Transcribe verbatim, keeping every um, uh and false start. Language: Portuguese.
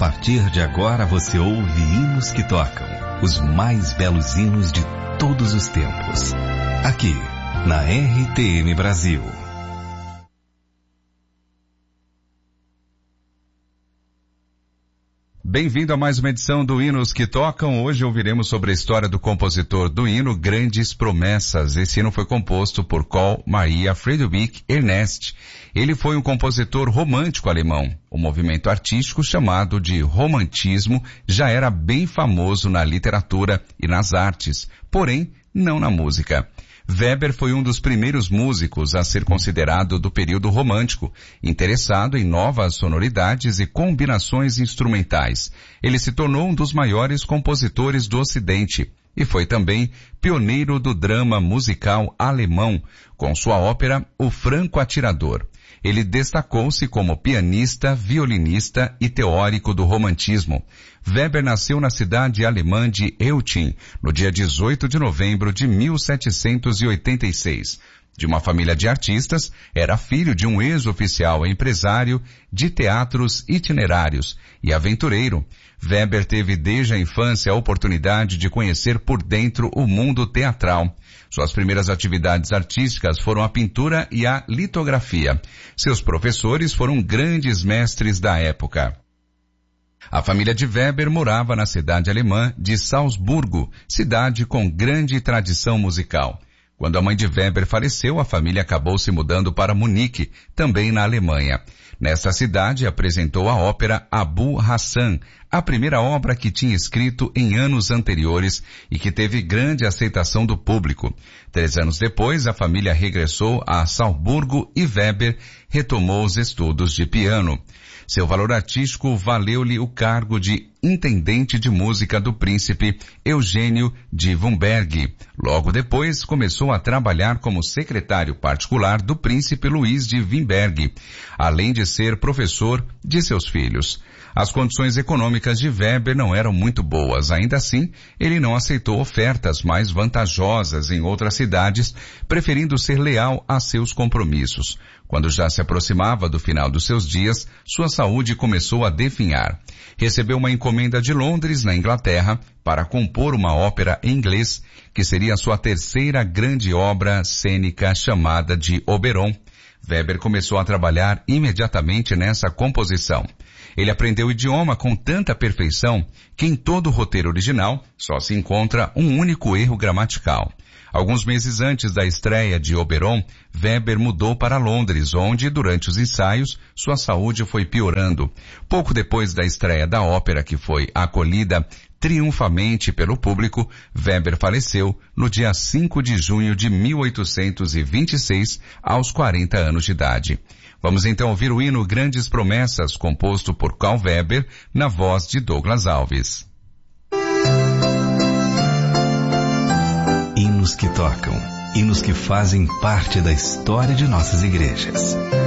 partir de agora você ouve hinos que tocam, os mais belos hinos de todos os tempos. Aqui, na R T M Brasil. Bem-vindo a mais uma edição do Hinos que Tocam. Hoje ouviremos sobre a história do compositor do hino Grandes Promessas. Esse hino foi composto por Carl Maria Friedrich Ernst. Ele foi um compositor romântico alemão. O movimento artístico chamado de romantismo já era bem famoso na literatura e nas artes, porém não na música. Weber foi um dos primeiros músicos a ser considerado do período romântico, interessado em novas sonoridades e combinações instrumentais. Ele se tornou um dos maiores compositores do Ocidente e foi também pioneiro do drama musical alemão, com sua ópera O Franco Atirador. Ele destacou-se como pianista, violinista e teórico do romantismo. Weber nasceu na cidade alemã de Eutin, no dia dezoito de novembro de mil setecentos e oitenta e seis. De uma família de artistas, era filho de um ex-oficial empresário de teatros itinerários e aventureiro. Weber teve desde a infância a oportunidade de conhecer por dentro o mundo teatral. Suas primeiras atividades artísticas foram a pintura e a litografia. Seus professores foram grandes mestres da época. A família de Weber morava na cidade alemã de Salzburgo, cidade com grande tradição musical. Quando a mãe de Weber faleceu, a família acabou se mudando para Munique, também na Alemanha. Nesta cidade apresentou a ópera Abu Hassan, a primeira obra que tinha escrito em anos anteriores e que teve grande aceitação do público. Três anos depois, a família regressou a Salzburgo e Weber retomou os estudos de piano. Seu valor artístico valeu-lhe o cargo de intendente de música do príncipe Eugênio de Wurmberg. Logo depois, começou a trabalhar como secretário particular do príncipe Luís de Wurmberg, além de ser professor de seus filhos. As condições econômicas de Weber não eram muito boas. Ainda assim, ele não aceitou ofertas mais vantajosas em outras cidades, preferindo ser leal a seus compromissos. Quando já se aproximava do final dos seus dias, sua saúde começou a definhar. Recebeu uma encomenda de Londres, na Inglaterra, para compor uma ópera em inglês, que seria sua terceira grande obra cênica chamada de Oberon. Weber começou a trabalhar imediatamente nessa composição. Ele aprendeu o idioma com tanta perfeição que em todo o roteiro original só se encontra um único erro gramatical. Alguns meses antes da estreia de Oberon, Weber mudou para Londres, onde, durante os ensaios, sua saúde foi piorando. Pouco depois da estreia da ópera, que foi acolhida triunfalmente pelo público, Weber faleceu no dia cinco de junho de mil oitocentos e vinte e seis, aos quarenta anos de idade. Vamos então ouvir o hino Grandes Promessas, composto por Carl Weber, na voz de Douglas Alves. Hinos que tocam, hinos que fazem parte da história de nossas igrejas.